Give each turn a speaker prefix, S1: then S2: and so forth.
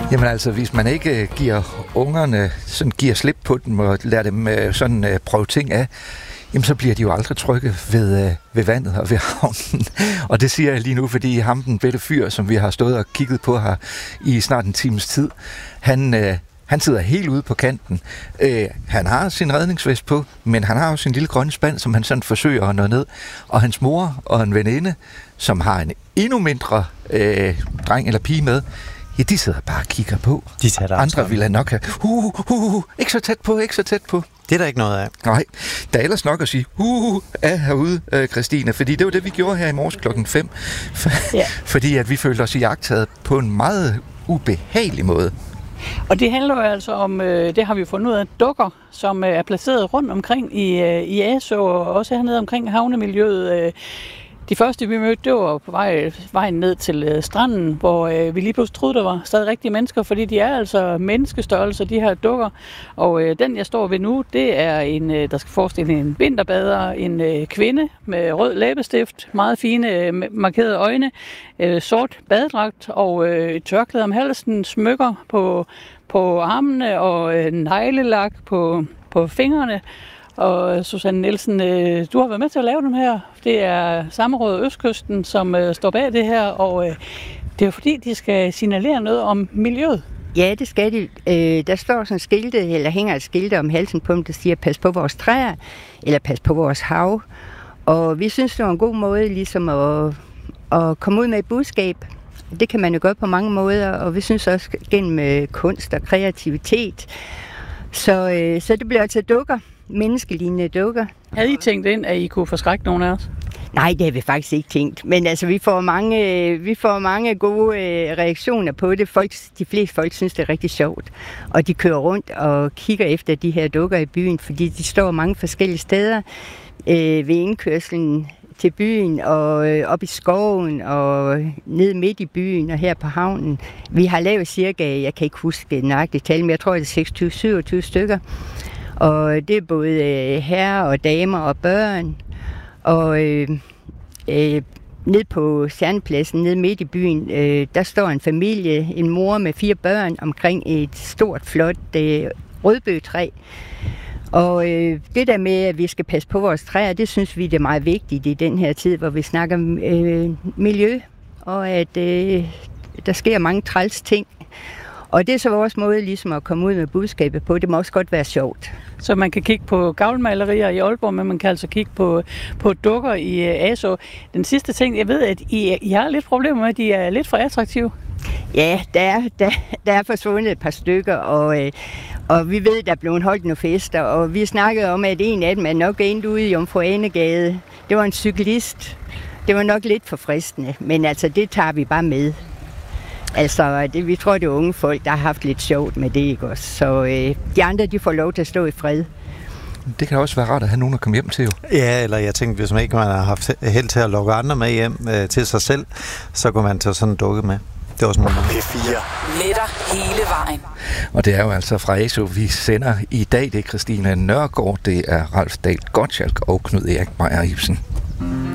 S1: Jamen altså, hvis man ikke giver ungerne, sådan giver slip på dem og lader dem sådan prøve ting af, jamen så bliver de jo aldrig trygge ved vandet og ved havnen. Og det siger jeg lige nu, fordi ham, den bedte fyr, som vi har stået og kigget på her i snart en times tid, han sidder helt ude på kanten. Han har sin redningsvest på, men han har jo sin lille grønne spand, som han sådan forsøger at nå ned. Og hans mor og en veninde, som har en endnu mindre dreng eller pige med, ja, de sidder bare og kigger på.
S2: De tager
S1: andre vil have nok have, ikke så tæt på, ikke så tæt på.
S2: Det er der ikke noget af.
S1: Nej, der er ellers nok at sige, af herude, Christine, fordi det var det, vi gjorde her i morges 5:00. Fordi at vi følte os iagttaget på en meget ubehagelig måde.
S3: Og det handler jo altså om, det har vi fundet ud af, dukker, som er placeret rundt omkring i Asaa, og også hernede omkring havnemiljøet. De første, vi mødte, det var på vejen ned til stranden, hvor vi lige pludselig troede, der var stadig rigtige mennesker, fordi de er altså menneskestørrelse, de her dukker. Og den, jeg står ved nu, det er en, der skal forestille en vinterbader, en kvinde med rød læbestift, meget fine markerede øjne, sort badedragt og et tørklæde om halsen, smykker på armene og neglelak på fingrene. Og Susanne Nielsen, du har været med til at lave dem her. Det er Samråd Østkysten, som står bag det her, og det er jo fordi, de skal signalere noget om miljøet.
S4: Ja, det skal de. Der står sådan skilte, eller hænger et skilte om halsen på dem, der siger, pas på vores træer, eller pas på vores hav. Og vi synes, det var en god måde ligesom at komme ud med et budskab. Det kan man jo gøre på mange måder, og vi synes også gennem kunst og kreativitet. Så det bliver altså dukker. Menneskelignende dukker.
S3: Havde I tænkt ind, at I kunne forskrække nogen af os?
S4: Nej, det har vi faktisk ikke tænkt. Men altså, vi får mange gode reaktioner på det. De fleste folk synes, det er rigtig sjovt. Og de kører rundt og kigger efter de her dukker i byen, fordi de står mange forskellige steder ved indkørslen til byen, og op i skoven, og ned midt i byen, og her på havnen. Vi har lavet cirka, jeg kan ikke huske nøjagtigt tal, men jeg tror, det er 26-27 stykker. Og det er både herrer og damer og børn. Og ned på Sandpladsen, ned midt i byen, der står en familie, en mor med 4 børn omkring et stort, flot rødbøgetræ. Og det der med, at vi skal passe på vores træer, det synes vi det er meget vigtigt i den her tid, hvor vi snakker miljø, og at der sker mange træls ting. Og det er så vores måde ligesom at komme ud med budskabet på. Det må også godt være sjovt.
S3: Så man kan kigge på gavlmalerier i Aalborg, men man kan altså kigge på dukker i Asaa. Den sidste ting, jeg ved, at I har lidt problemer med, at de er lidt for attraktive.
S4: Ja, der er forsvundet et par stykker, og vi ved, der er blevet holdt nogle fester, og vi snakkede om, at en af dem er nok endt ude i Jomfru Anegade. Det var en cyklist. Det var nok lidt for fristende, men altså det tager vi bare med. Altså, vi tror, det er unge folk, der har haft lidt sjovt med det, ikke også? Så de andre, de får lov til at stå i fred.
S1: Det kan også være rart at have nogen at komme hjem til, jo.
S2: Ja, eller jeg tænkte, hvis man ikke har haft held til at lukke andre med hjem til sig selv, så kunne man tage sådan en dukke med. Det var sådan noget.
S5: P4. Netter hele vejen.
S1: Og det er jo altså fra Asaa, vi sender i dag. Det er Christine Nørgaard, det er Ralf Dahl Gottschalk og Knud Erik Meier Ibsen.